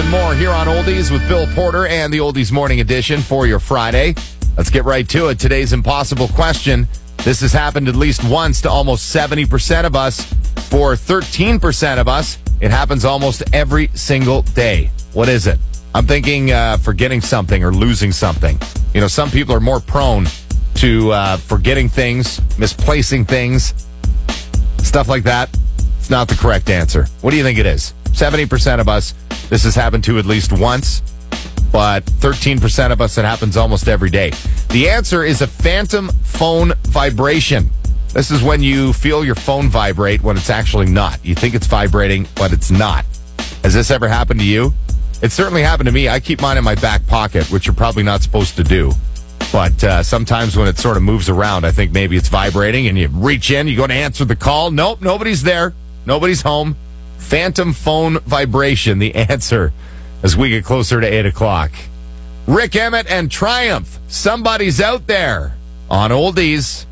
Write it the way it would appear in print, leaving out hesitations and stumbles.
and more here on Oldies with Bill Porter and the Oldies Morning Edition for your Friday. Let's get right to it. Today's impossible question. This has happened at least once to almost 70% of us. For 13% of us, it happens almost every single day. What is it? I'm thinking forgetting something or losing something. You know, some people are more prone to forgetting things, misplacing things, stuff like that. It's not the correct answer. What do you think it is? 70% of us, this has happened to at least once, but 13% of us, it happens almost every day. The answer is a phantom phone vibration. This is when you feel your phone vibrate when it's actually not. You think it's vibrating, but it's not. Has this ever happened to you? It certainly happened to me. I keep mine in my back pocket, which you're probably not supposed to do. But sometimes when it sort of moves around, I think maybe it's vibrating, and you reach in, you go to answer the call. Nope, nobody's there. Nobody's home. Phantom phone vibration, the answer as we get closer to 8 o'clock. Rick Emmett and Triumph. Somebody's out there on Oldies.